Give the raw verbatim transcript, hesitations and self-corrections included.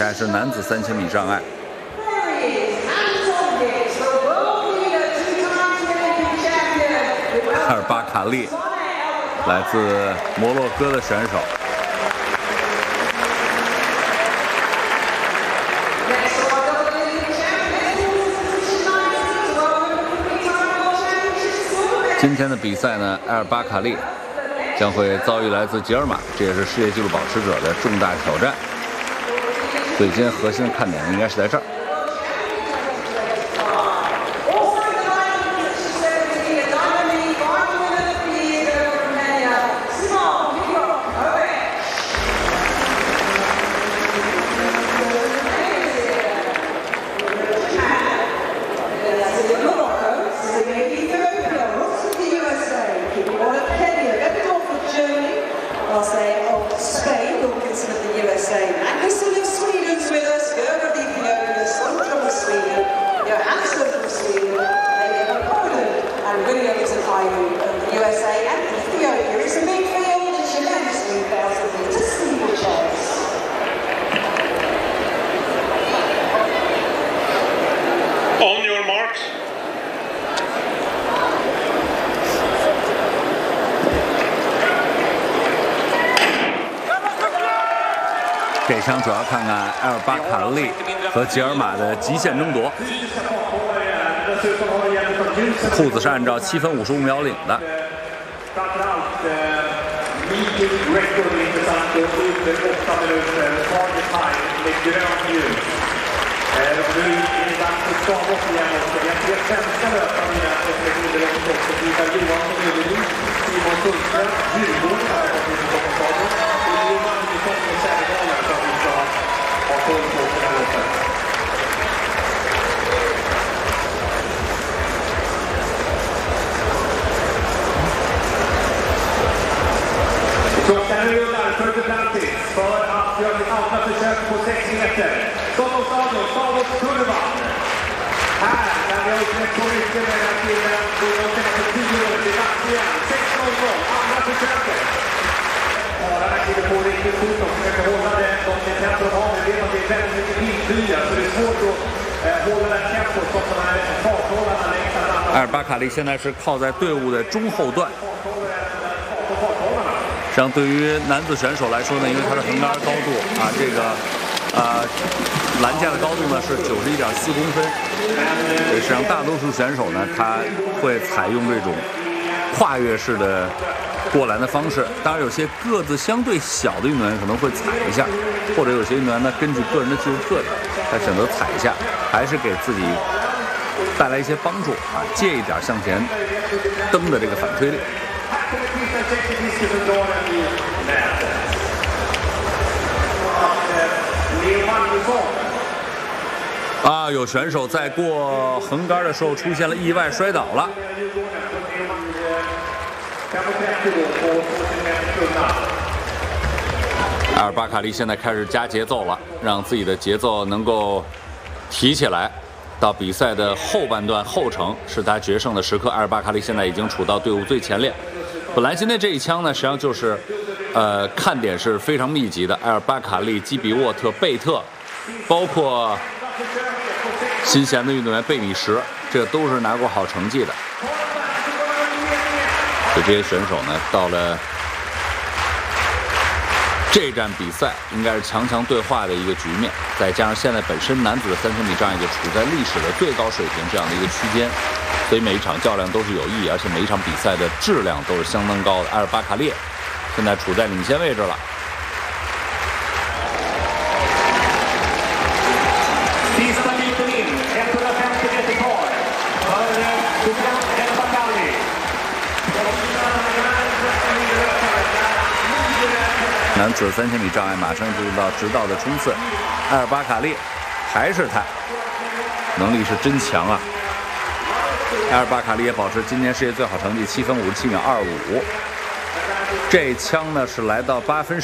赛是男子三千米障碍。阿尔巴卡利，来自摩洛哥的选手。今天的比赛呢，阿尔巴卡利将会遭遇来自吉尔马，这也是世界纪录保持者的重大挑战。所以今天核心的看点应该是在这儿。这枪主要看看阿尔巴卡利和吉尔马的极限争夺。裤子是按照七分五十五秒领的。 Klockan rullar för Duplantis för att göra sitt andra försök på sex meter. Stockholms stadion, Stavåskurvan. Här, där vi har upplevt på mycket med den killen, går de senaste tio åren till dags igen. sex noll noll, andra försöket. Förarna kliver på riktigt fort och försöker hålla det. De är tätt och har, vi vet att det är väldigt mycket bilfyra, så det är svårt att eh, hålla det tempo som de här farthållarna längst fram. 阿尔巴卡利现在是靠在队伍的中后段。实际上，对于男子选手来说呢，因为他的横杆高度啊，这个呃栏架的高度呢是九十一点四公分，实际上大多数选手呢，他会采用这种跨越式的过栏的方式。当然，有些个子相对小的运动员可能会踩一下，或者有些运动员呢，根据个人的技术特点，他选择踩一下，还是给自己带来一些帮助啊，借一点向前蹬的这个反推力。啊，有选手在过横杆的时候出现了意外，摔倒了。阿尔巴卡利现在开始加节奏了，让自己的节奏能够提起来。到比赛的后半段后程是他决胜的时刻，阿尔巴卡利现在已经处到队伍最前列。本来今天这一枪呢，实际上就是，呃，看点是非常密集的。阿尔巴卡利、基比沃特、贝特，包括新贤的运动员贝米什，这都是拿过好成绩的。所以这些选手呢，到了这站比赛，应该是强强对话的一个局面。再加上现在本身男子的三千米障碍就处在历史的最高水平这样的一个区间。所以每一场较量都是有意义，而且每一场比赛的质量都是相当高的。阿尔巴卡利现在处在领先位置了。男子三千米障碍马上进入到直道的冲刺，阿尔巴卡利还是他，能力是真强啊！阿尔巴卡利也保持今年世界最好成绩七分五十七秒二五，这枪呢是来到八分